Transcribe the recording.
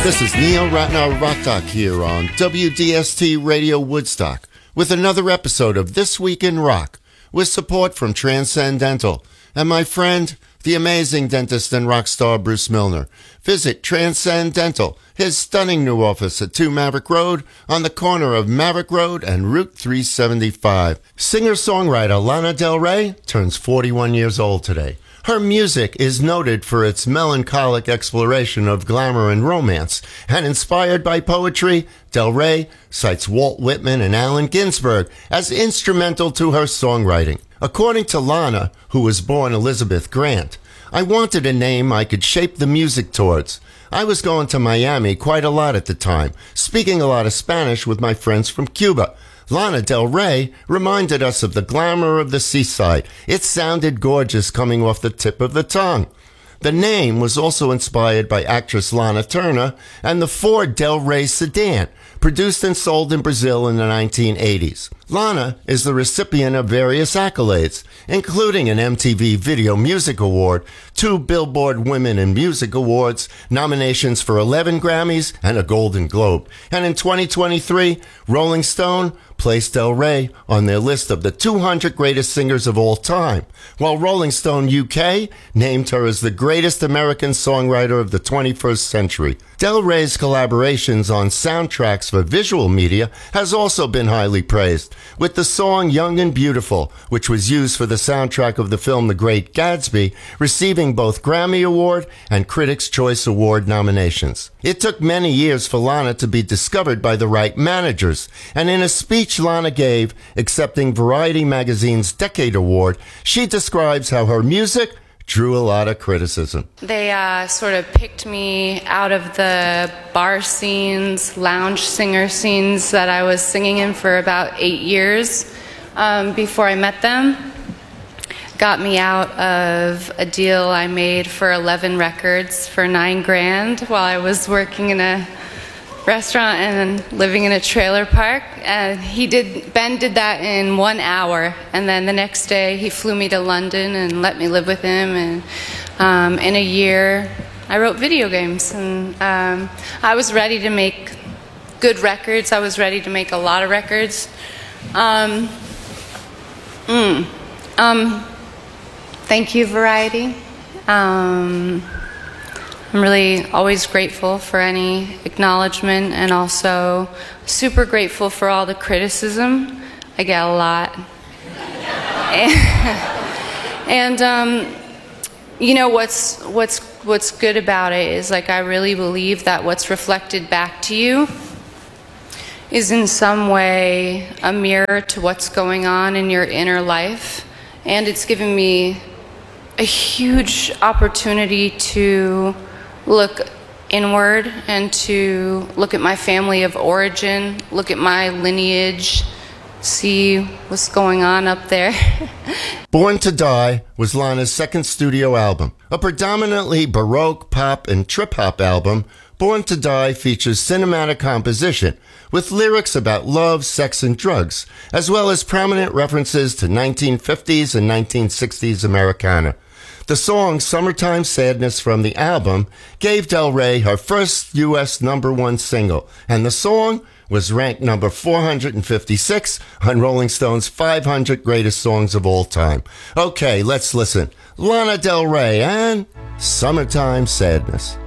This is Neil Ratner Rock Doc here on WDST Radio Woodstock with another episode of This Week in Rock with support from Transcendental and my friend, the amazing dentist and rock star Bruce Milner. Visit Transcendental, his stunning new office at 2 Maverick Road on the corner of Maverick Road and Route 375. Singer-songwriter Lana Del Rey turns 41 years old today. Her music is noted for its melancholic exploration of glamour and romance, and inspired by poetry, Del Rey cites Walt Whitman and Allen Ginsberg as instrumental to her songwriting. According to Lana, who was born Elizabeth Grant, I wanted a name I could shape the music towards. I was going to Miami quite a lot at the time, speaking a lot of Spanish with my friends from Cuba. Lana Del Rey reminded us of the glamour of the seaside. It sounded gorgeous coming off the tip of the tongue. The name was also inspired by actress Lana Turner and the Ford Del Rey sedan, produced and sold in Brazil in the 1980s. Lana is the recipient of various accolades, including an MTV Video Music Award, 2 Billboard Women in Music Awards, nominations for 11 Grammys, and a Golden Globe. And in 2023, Rolling Stone placed Del Rey on their list of the 200 greatest singers of all time, while Rolling Stone UK named her as the greatest American songwriter of the 21st century. Del Rey's collaborations on soundtracks for visual media has also been highly praised, with the song Young and Beautiful, which was used for the soundtrack of the film The Great Gatsby, receiving both Grammy Award and Critics' Choice Award nominations. It took many years for Lana to be discovered by the right managers, and in a speech Lana gave, accepting Variety magazine's Decade Award, she describes how her music drew a lot of criticism. They sort of picked me out of the bar scenes, lounge singer scenes that I was singing in for about 8 years before I met them. Got me out of a deal I made for 11 records for $9,000 while I was working in a restaurant and living in a trailer park. And Ben did that in 1 hour, and then the next day he flew me to London and let me live with him. And in a year I wrote video games, and I was ready to make good records. I was ready to make a lot of records. Thank you, Variety. I'm really always grateful for any acknowledgement, and also super grateful for all the criticism. I get a lot. And you know what's good about it is, like, I really believe that what's reflected back to you is in some way a mirror to what's going on in your inner life, and it's given me a huge opportunity to look inward and to look at my family of origin, look at my lineage, see what's going on up there. Born to Die was Lana's second studio album. A predominantly Baroque, pop, and trip-hop album, Born to Die features cinematic composition with lyrics about love, sex, and drugs, as well as prominent references to 1950s and 1960s Americana. The song Summertime Sadness from the album gave Del Rey her first U.S. #1 single, and the song was ranked number 456 on Rolling Stone's 500 Greatest Songs of All Time. Okay, let's listen. Lana Del Rey and Summertime Sadness.